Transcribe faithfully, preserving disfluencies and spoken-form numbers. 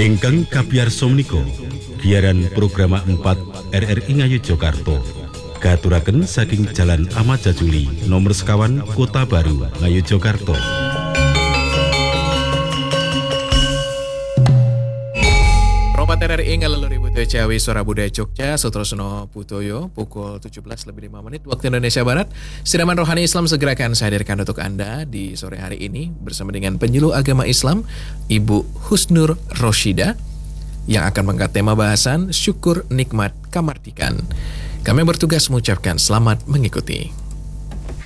Ingkang kabiyarsa menika giaran program empat R R I Ngayogyakarta katuraken saking Jalan Ahmad Jajuli nomor sekawan Kota Baru Ngayogyakarta. Rompat R R I Ngaleluri Budaya Ciawi Suara Budaya Jogja Sutrasana Budoyo pukul tujuh belas lebih lima menit waktu Indonesia Barat. Siraman Rohani Islam segera akan saya hadirkan untuk Anda di sore hari ini bersama dengan penyuluh agama Islam Ibu Husnur Roshida yang akan mengangkat tema bahasan syukur nikmat kamardikan. Kami bertugas mengucapkan selamat mengikuti.